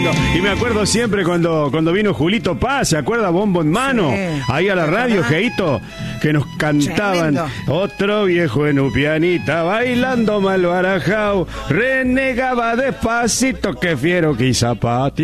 tremendo. Y me acuerdo siempre cuando vino Julito Paz, ¿se acuerda? Bombo en mano, sí, ahí a la radio, Geito, que nos cantaban. Tremendo. Otro viejo en Upianita, bailando mal barajao, renegaba despacito, que fiero que zapati.